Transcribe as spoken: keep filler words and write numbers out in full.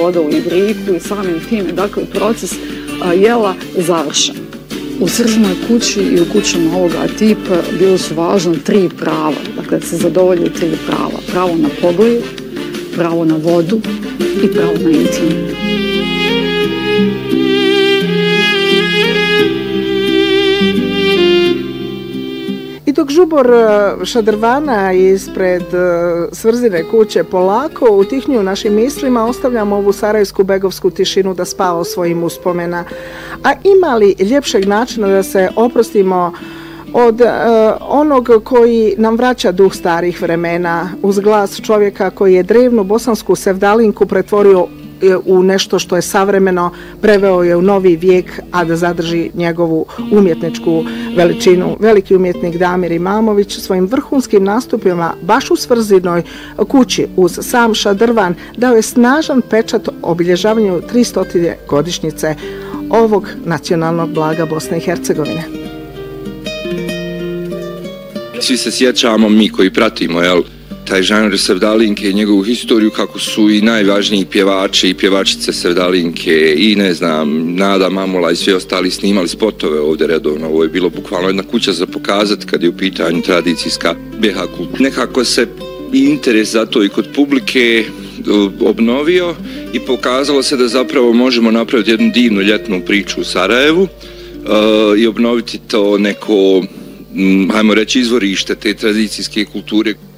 voda u ibriku i samim tim, dakle, proces a, jela završen. U Srđanoj kući i u kućama ovoga tipa bilo su važno tri prava, dakle, da se zadovolju tri prava. Pravo na pogled, pravo na vodu i pravo na intimu. I dok žubor šadrvana ispred Svrzine kuće polako utihnju u našim mislima, ostavljamo ovu sarajevsku begovsku tišinu da spava o svojim uspomena. A ima li ljepšeg načina da se oprostimo od uh, onog koji nam vraća duh starih vremena, uz glas čovjeka koji je drevnu bosansku sevdalinku pretvorio u nešto što je savremeno, preveo je u novi vijek, a da zadrži njegovu umjetničku veličinu. Veliki umjetnik Damir Imamović svojim vrhunskim nastupima baš u Svrzinoj kući uz sam šadrvan dao je snažan pečat obilježavanju tristotine godišnjice ovog nacionalnog blaga Bosne i Hercegovine. Svi se sjećamo, mi koji pratimo, jel, taj žanr sevdalinke i njegovu historiju, kako su i najvažniji pjevači i pjevačice sevdalinke i ne znam, Nada Mamula i svi ostali snimali spotove ovdje redovno. Ovo je bilo bukvalno jedna kuća za pokazati kad je u pitanju tradicijska B H kultura. Nekako se interes za to i kod publike obnovio i pokazalo se da zapravo možemo napraviti jednu divnu ljetnu priču u Sarajevu uh, i obnoviti to neko, hajmo reći, izvorište te tradicijske kulture.